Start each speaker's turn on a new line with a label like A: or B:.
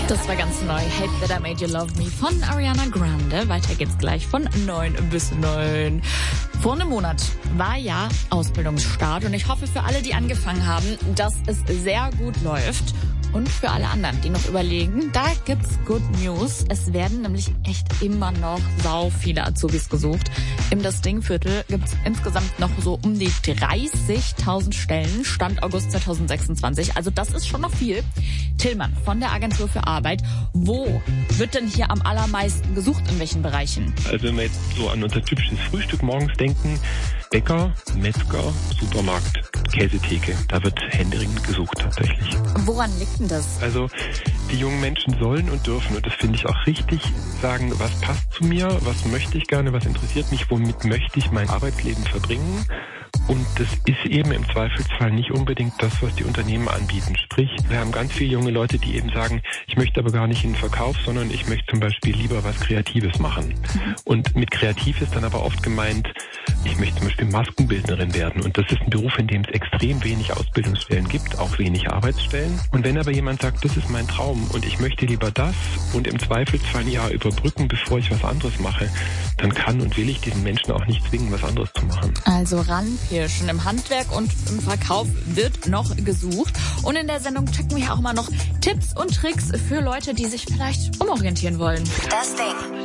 A: Das war ganz neu. Hate That I Made You Love Me von Ariana Grande. Weiter geht's gleich von 9 bis 9. Vor einem Monat war ja Ausbildungsstart und ich hoffe für alle, die angefangen haben, dass es sehr gut läuft. Und für alle anderen, die noch überlegen, da gibt's Good News. Es werden nämlich echt immer noch sau viele Azubis gesucht. Im Das Ding-Viertel gibt's insgesamt noch so um die 30.000 Stellen, Stand August 2026. Also das ist schon noch viel. Tillmann von der Agentur für Arbeit. Wo wird denn hier am allermeisten gesucht, in welchen Bereichen?
B: Also wenn wir jetzt so an unser typisches Frühstück morgens denken, Bäcker, Metzger, Supermarkt, Käsetheke. Da wird händeringend gesucht tatsächlich.
A: Woran liegt denn das?
B: Also die jungen Menschen sollen und dürfen, und das finde ich auch richtig, sagen, was passt zu mir, was möchte ich gerne, was interessiert mich, womit möchte ich mein Arbeitsleben verbringen. Und das ist eben im Zweifelsfall nicht unbedingt das, was die Unternehmen anbieten. Sprich, wir haben ganz viele junge Leute, die eben sagen, ich möchte aber gar nicht in den Verkauf, sondern ich möchte zum Beispiel lieber was Kreatives machen. Und mit kreativ ist dann aber oft gemeint, ich möchte zum Beispiel Maskenbildnerin werden. Und das ist ein Beruf, in dem es extrem wenig Ausbildungsstellen gibt, auch wenig Arbeitsstellen. Und wenn aber jemand sagt, das ist mein Traum und ich möchte lieber das und im Zweifelsfall ein Jahr überbrücken, bevor ich was anderes mache, dann kann und will ich diesen Menschen auch nicht zwingen, was anderes zu machen.
A: Also ranpirschen. Im Handwerk und im Verkauf wird noch gesucht. Und in der Sendung checken wir auch mal noch Tipps und Tricks für Leute, die sich vielleicht umorientieren wollen.
C: Das Ding.